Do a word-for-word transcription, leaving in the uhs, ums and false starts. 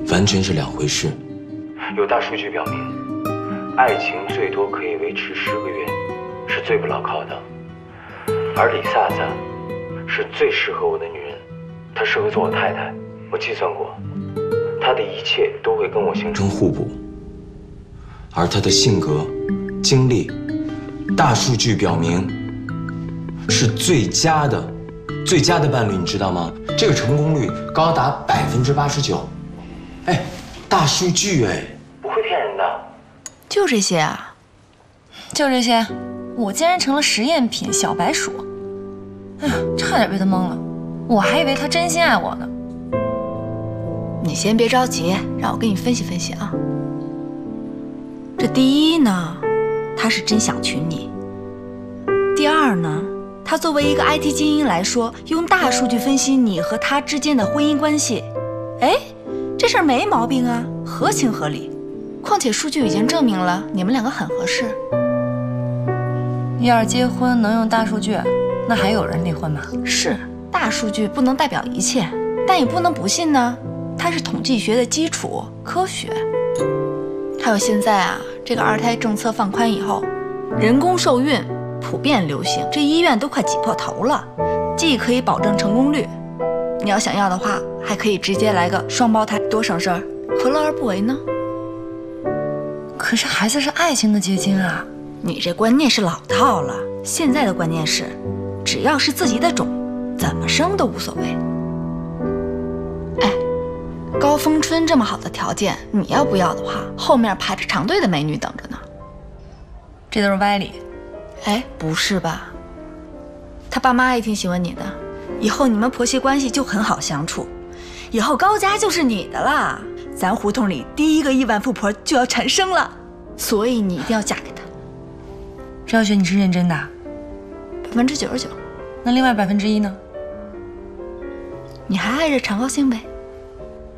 完全是两回事。 有大数据表明，爱情最多可以维持十个月，是最不牢靠的。而李萨萨是最适合我的女人，她适合做我太太。我计算过，她的一切都会跟我形成互补。而她的性格、经历，大数据表明是最佳的。 最佳的伴侣，你知道吗？这个成功率高达百分之八十九。哎，大数据哎， 不会骗人的。 就这些啊？ 就这些，我竟然成了实验品小白鼠。哎呀，差点被他蒙了，我还以为他真心爱我呢。 你先别着急，让我给你分析分析啊。这第一呢，他是真想娶你；第二呢。 他作为一个 I T 精英来说，用大数据分析你和他之间的婚姻关系，哎，这事儿没毛病啊，合情合理。况且数据已经证明了你们两个很合适。 要是结婚能用大数据，那还有人离婚吗？ 是，大数据不能代表一切，但也不能不信呢。它是统计学的基础，科学。还有现在啊，这个二胎政策放宽以后，人工受孕。 普遍流行，这医院都快挤破头了。既可以保证成功率，你要想要的话，还可以直接来个双胞胎，多省事儿，何乐而不为呢？ 可是孩子是爱情的结晶啊！ 你这观念是老套了，现在的观念是，只要是自己的种，怎么生都无所谓。哎，高峰春这么好的条件，你要不要的话，后面排着长队的美女等着呢。 这都是歪理。 哎，不是吧？他爸妈也挺喜欢你的，以后你们婆媳关系就很好相处，以后高家就是你的啦，咱胡同里第一个亿万富婆就要产生了，所以你一定要嫁给他。 赵雪，你是认真的？ 百分之九十九。 那另外百分之一呢？ 你还爱着常高兴呗。